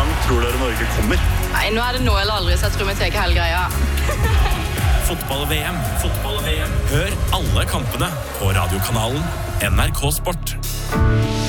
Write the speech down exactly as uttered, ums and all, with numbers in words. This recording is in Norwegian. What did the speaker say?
langt tror dere Norge kommer? Nei, nå er det nå eller aldri, så jeg tror vi tar hele greia. Fotball-V M. Fotball-V M. Hør alle kampene på radiokanalen N R K Sport.